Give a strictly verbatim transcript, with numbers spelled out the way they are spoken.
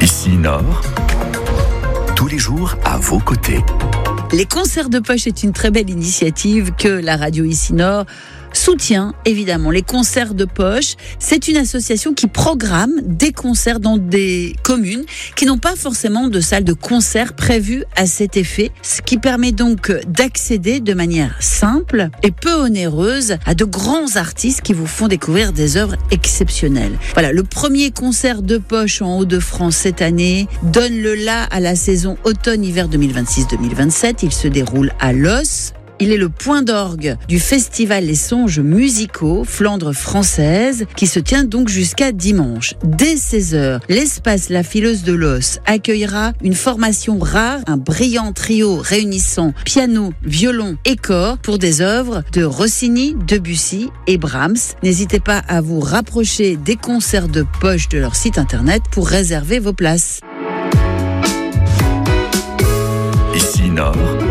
Ici Nord, tous les jours à vos côtés. Les concerts de poche est une très belle initiative que la radio Ici Nord soutient évidemment. Les concerts de poche, c'est une association qui programme des concerts dans des communes qui n'ont pas forcément de salle de concert prévue à cet effet, ce qui permet donc d'accéder de manière simple et peu onéreuse à de grands artistes qui vous font découvrir des œuvres exceptionnelles. Voilà, le premier concert de poche en Hauts-de-France cette année donne le la à la saison automne-hiver deux mille vingt-six deux mille vingt-sept. Il se déroule à Los. Il est le point d'orgue du festival Les Songes musicaux Flandre française qui se tient donc jusqu'à dimanche. Dès seize heures, l'espace La Fileuse de Los accueillera une formation rare, un brillant trio réunissant piano, violon et corps pour des œuvres de Rossini, Debussy et Brahms. N'hésitez pas à vous rapprocher des concerts de poche de leur site internet pour réserver vos places. Ici Nord.